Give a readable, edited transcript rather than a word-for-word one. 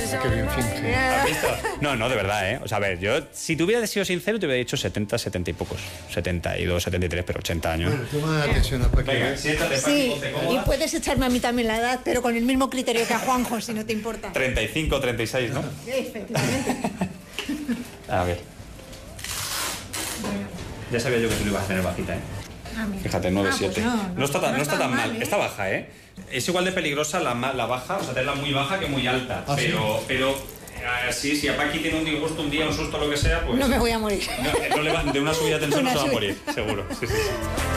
Qué bien finge. ¿Has visto? No, de verdad, ¿eh? O sea, a ver, yo, si te hubiera sido sincero, te hubiera dicho 70, 70 y pocos. 72, 73, pero 80 años. Bueno, toma la atención a Paqui. Venga, siéntate, Paqui, Sí, ponte y cómoda. puedes echarme a mí también la edad, pero con el mismo criterio que a Juanjo, si no te importa. 35, 36, ¿no? Efectivamente. A ver. Ya sabía yo que tú lo ibas a tener bajita, ¿eh? Ah, mira. Fíjate, 9, 7. Pues no está tan mal. ¿eh? Está baja, ¿eh? Es igual de peligrosa la baja, o sea, tenerla muy baja que muy alta. ¿Ah, sí? Pero sí, si a Paqui tiene un disgusto, un día, un susto, lo que sea, pues... No me voy a morir. No le va, de una subida de tensión no Una se va a subida. morir, seguro. Sí.